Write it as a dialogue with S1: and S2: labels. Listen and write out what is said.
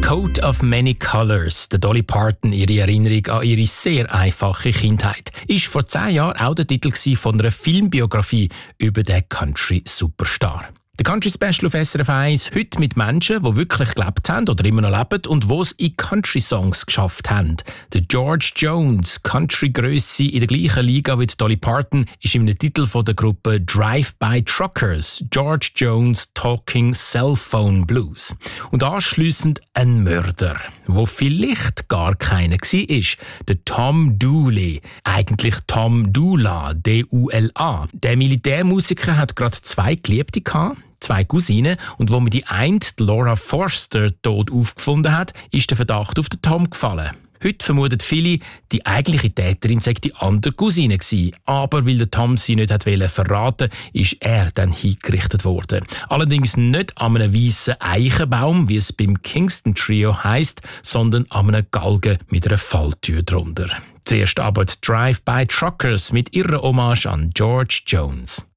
S1: Coat of Many Colors, der Dolly Parton, ihre Erinnerung an ihre sehr einfache Kindheit, ist vor 10 Jahren auch der Titel von einer Filmbiografie über den Country-Superstar. Der Country Special auf SRF 1 heute mit Menschen, die wirklich gelebt haben oder immer noch leben und die es in Country-Songs geschafft haben. Der George Jones, Country-Grösse in der gleichen Liga wie Dolly Parton, ist im Titel von der Gruppe Drive-By Truckers, George Jones Talking Cellphone Blues. Und anschliessend ein Mörder, wo vielleicht gar keiner war, der Tom Dooley, eigentlich Tom Dula, D-U-L-A. Der Militärmusiker hat gerade 2 Geliebte gehabt, 2 Cousinen, und wo man die eine, Laura Forster, tot aufgefunden hat, ist der Verdacht auf den Tom gefallen. Heute vermuten viele, die eigentliche Täterin sei die andere Cousine gewesen. Aber weil der Tom sie nicht verraten wollte, ist er dann hingerichtet worden. Allerdings nicht an einem weißen Eichenbaum, wie es beim Kingston Trio heisst, sondern an einem Galgen mit einer Falltür drunter. Zuerst aber die Drive-By Truckers mit ihrer Hommage an George Jones.